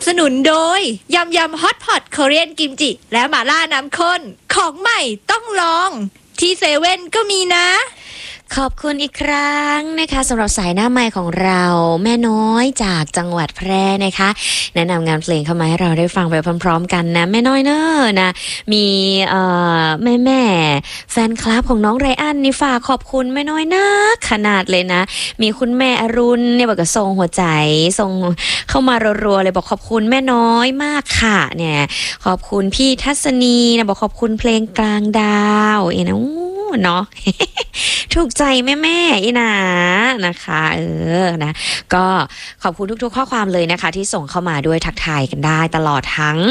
สนุนโดยยำยำฮอตพอตเกาหลีกิมจิและหม่าล่าน้ำข้นของใหม่ต้องลองที่เซเว่นก็มีนะขอบคุณอีกครั้งนะคะสำหรับสายหน้าไมค์ของเราแม่น้อยจากจังหวัดแพร่นะคะแนะนำงานเพลงเข้ามาให้เราได้ฟังไปพร้อมๆกันนะแม่น้อยเนอะนะมีแม่แฟนคลับของน้องไรอันนี่ฝากขอบคุณแม่น้อยนะขนาดเลยนะมีคุณแม่อรุณเนี่ยบอกกับส่งหัวใจส่งเข้ามารัวๆเลยบอกขอบคุณแม่น้อยมากค่ะเนี่ยขอบคุณพี่ทัศนีนะบอกขอบคุณเพลงกลางดาวนะเนาะ ถูกใจแม่ๆอีนะนะคะนะก็ขอบคุณทุกๆข้อความเลยนะคะที่ส่งเข้ามาด้วยทักทายกันได้ตลอดทั้ง